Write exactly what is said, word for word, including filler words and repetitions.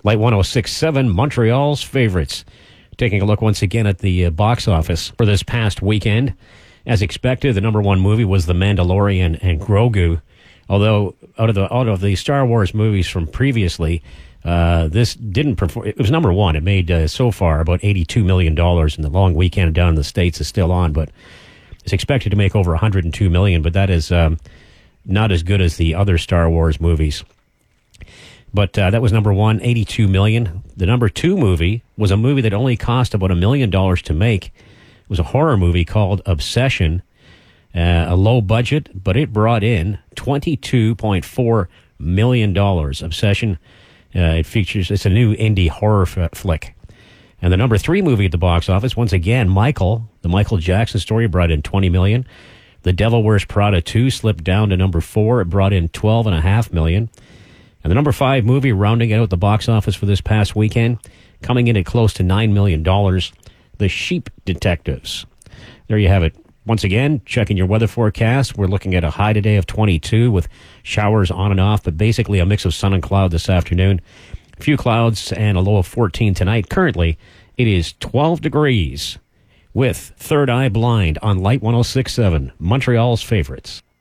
Light one oh six point seven, Montreal's favorites. Taking a look once again at the uh, box office for this past weekend. As expected, the number one movie was The Mandalorian and Grogu. Although out of the out of the Star Wars movies from previously, uh, this didn't perform. It was number one. It made uh, so far about eighty-two million dollars, and the long weekend down in the States is still on. But it's expected to make over one hundred two million dollars. But that is um, not as good as the other Star Wars movies. But uh, that was number one, eighty-two million dollars. The number two movie was a movie that only cost about a million dollars to make. It was a horror movie called Obsession. Uh, a low budget, but it brought in twenty-two point four million dollars. Obsession, uh, it features, it's a new indie horror f- flick. And the number three movie at the box office, once again, Michael, the Michael Jackson story, brought in twenty million dollars. The Devil Wears Prada two slipped down to number four. It brought in twelve point five million dollars. And the number five movie, rounding out the box office for this past weekend, coming in at close to nine million dollars, The Sheep Detectives. There you have it. Once again, checking your weather forecast, we're looking at a high today of twenty-two with showers on and off, but basically a mix of sun and cloud this afternoon. A few clouds and a low of fourteen tonight. Currently, it is twelve degrees with Third Eye Blind on Light one oh six point seven, Montreal's favorites.